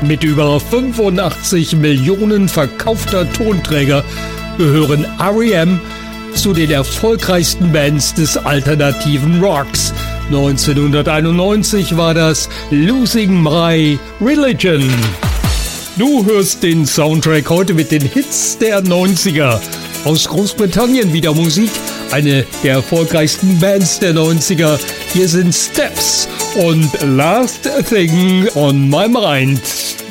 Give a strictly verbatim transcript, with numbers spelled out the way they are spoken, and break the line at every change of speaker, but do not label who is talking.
Mit über fünfundachtzig Millionen verkaufter Tonträger gehören R E M zu den erfolgreichsten Bands des alternativen Rocks. neunzehnhunderteinundneunzig war das Losing My Religion. Du hörst den Soundtrack heute mit den Hits der neunziger. Aus Großbritannien wieder Musik, eine der erfolgreichsten Bands der neunziger. Hier sind Steps und Last Thing on My Mind.